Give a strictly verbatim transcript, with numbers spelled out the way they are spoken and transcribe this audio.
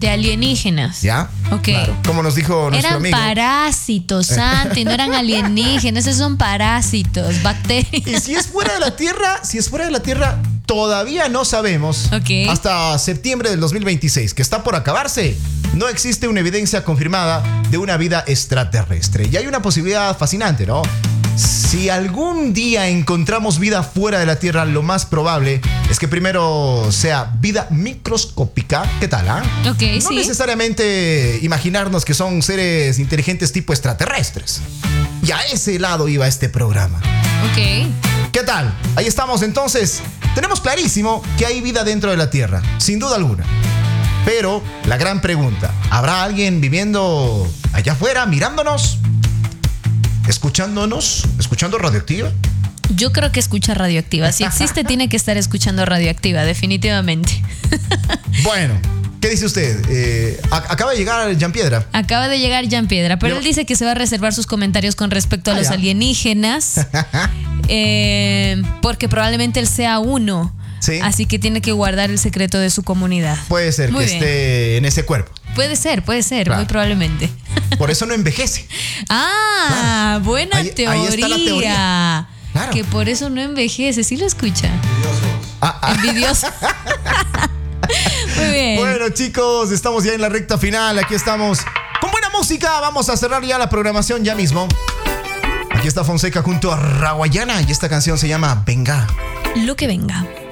De alienígenas. ¿Ya? Ok. Claro. Como nos dijo nuestro eran amigo. parásitos, Santi, no eran alienígenas, esos son parásitos, bacterias. Y si es fuera de la Tierra, si es fuera de la Tierra, todavía no sabemos. Ok. Hasta septiembre del dos mil veintiséis, que está por acabarse, no existe una evidencia confirmada de una vida extraterrestre. Y hay una posibilidad fascinante, ¿no? Si algún día encontramos vida fuera de la Tierra, lo más probable es que primero sea vida microscópica. ¿Qué tal, ah? Ok, no sí. necesariamente imaginarnos que son seres inteligentes tipo extraterrestres. Y a ese lado iba este programa. Ok. ¿Qué tal? Ahí estamos entonces. Tenemos clarísimo que hay vida dentro de la Tierra, sin duda alguna. Pero la gran pregunta, ¿habrá alguien viviendo allá afuera, mirándonos? ¿Escuchándonos? ¿Escuchando Radioactiva? Yo creo que escucha Radioactiva. Si existe, tiene que estar escuchando Radioactiva, definitivamente. Bueno, ¿qué dice usted? Eh, a- acaba de llegar Jean Piedra. Acaba de llegar Jean Piedra, pero Yo- él dice que se va a reservar sus comentarios con respecto a Ah, los ya. alienígenas, eh, porque probablemente él sea uno. Sí. Así que tiene que guardar el secreto de su comunidad. Puede ser Muy que bien. esté en ese cuerpo. Puede ser, puede ser, Claro. muy probablemente. Por eso no envejece. Ah, buena Ahí- ahí teoría. está la teoría. Claro. Que por eso no envejece. ¿Sí lo escucha? Ah, ah. Envidioso. Muy bien. Bueno, chicos, estamos ya en la recta final. Aquí estamos con buena música. Vamos a cerrar ya la programación ya mismo. Aquí está Fonseca junto a Rawayana y esta canción se llama Venga. Lo que venga.